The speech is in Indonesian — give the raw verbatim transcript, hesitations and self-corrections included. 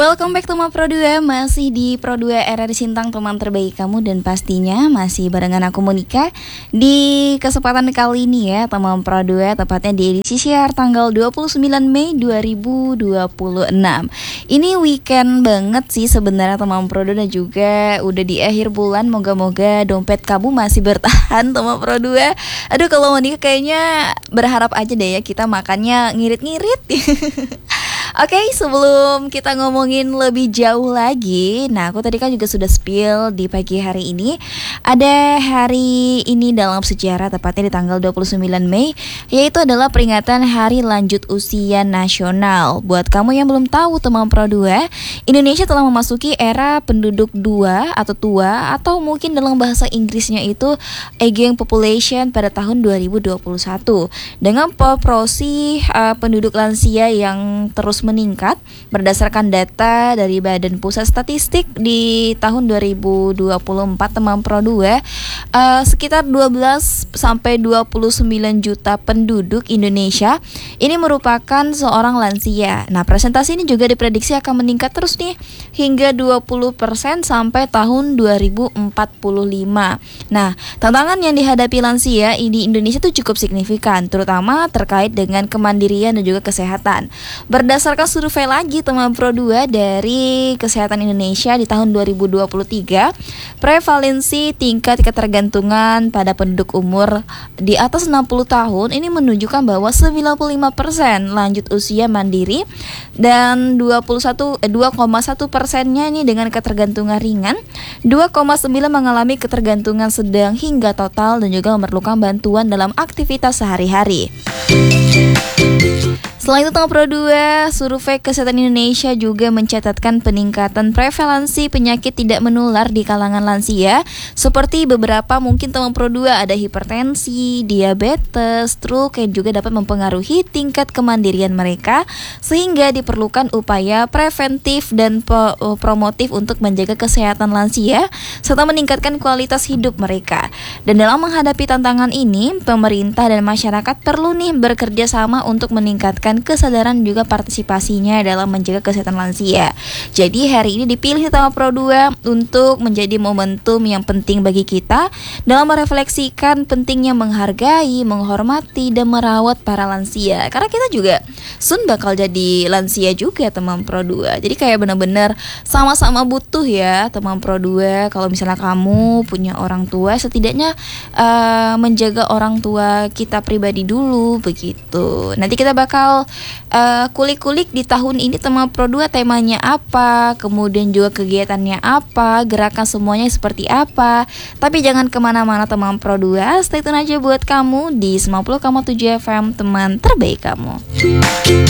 Welcome back to Ma Pro dua. Masih di Pro dua R R Sintang, teman terbaik kamu. Dan pastinya masih barengan aku Monica. Di kesempatan kali ini ya teman Pro dua, tepatnya di edisi siar tanggal dua puluh sembilan Mei dua ribu dua puluh enam. Ini weekend banget sih sebenarnya teman Pro dua, dan juga udah di akhir bulan. Moga-moga dompet kamu masih bertahan teman Pro dua. Aduh, kalau Monica kayaknya berharap aja deh ya kita makannya ngirit-ngirit. Oke, okay, sebelum kita ngomongin lebih jauh lagi, nah aku tadi kan juga sudah spill di pagi hari ini. Ada hari ini dalam sejarah, tepatnya di tanggal dua puluh sembilan Mei, yaitu adalah peringatan Hari Lanjut Usia Nasional. Buat kamu yang belum tahu teman Pro dua, Indonesia telah memasuki era penduduk dua atau tua, atau mungkin dalam bahasa Inggrisnya itu aging population pada tahun dua ribu dua puluh satu. Dengan proporsi uh, penduduk lansia yang terus meningkat berdasarkan data dari Badan Pusat Statistik di tahun dua ribu dua puluh empat teman Pro dua, uh, sekitar dua belas sampai dua puluh sembilan juta penduduk Indonesia ini merupakan seorang lansia. Nah, presentasi ini juga diprediksi akan meningkat terus nih hingga dua puluh persen sampai tahun dua ribu empat puluh lima. Nah, tantangan yang dihadapi lansia di Indonesia itu cukup signifikan, terutama terkait dengan kemandirian dan juga kesehatan. Berdasarkan survei lagi teman Pro dua dari Kesehatan Indonesia di tahun dua ribu dua puluh tiga, prevalensi tingkat ketergantungan pada penduduk umur di atas enam puluh tahun ini menunjukkan bahwa sembilan puluh lima persen lanjut usia mandiri, dan dua puluh satu, eh, dua koma satu persennya ini dengan ketergantungan ringan, dua koma sembilan mengalami ketergantungan sedang hingga total, dan juga memerlukan bantuan dalam aktivitas sehari-hari. Selain itu, teman Pro dua, survei Kesehatan Indonesia juga mencatatkan peningkatan prevalensi penyakit tidak menular di kalangan lansia, seperti beberapa mungkin teman Pro dua ada hipertensi, diabetes, stroke, yang juga dapat mempengaruhi tingkat kemandirian mereka, sehingga diperlukan upaya preventif dan po- promotif untuk menjaga kesehatan lansia serta meningkatkan kualitas hidup mereka. Dan dalam menghadapi tantangan ini, pemerintah dan masyarakat perlu nih bekerja sama untuk meningkatkan kesadaran juga partisipasinya dalam menjaga kesehatan lansia. Jadi hari ini dipilih sama Pro dua untuk menjadi momentum yang penting bagi kita dalam merefleksikan pentingnya menghargai, menghormati, dan merawat para lansia. Karena kita juga soon bakal jadi lansia juga teman Pro dua. Jadi kayak benar-benar sama-sama butuh ya teman Pro dua. Kalau misalnya kamu punya orang tua, setidaknya uh, menjaga orang tua kita pribadi dulu begitu. Nanti kita bakal Uh, kulik-kulik di tahun ini teman Pro dua temanya apa, kemudian juga kegiatannya apa, gerakan semuanya seperti apa. Tapi jangan kemana-mana teman Pro dua, stay tune aja buat kamu di sembilan puluh koma tujuh F M, teman terbaik kamu.